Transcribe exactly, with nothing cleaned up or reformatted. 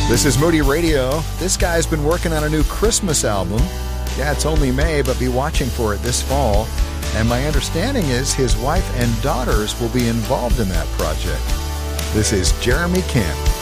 This is Moody Radio. This guy's been working on a new Christmas album. Yeah, it's only May, but be watching for it this fall. And my understanding is his wife and daughters will be involved in that project. This is Jeremy Camp.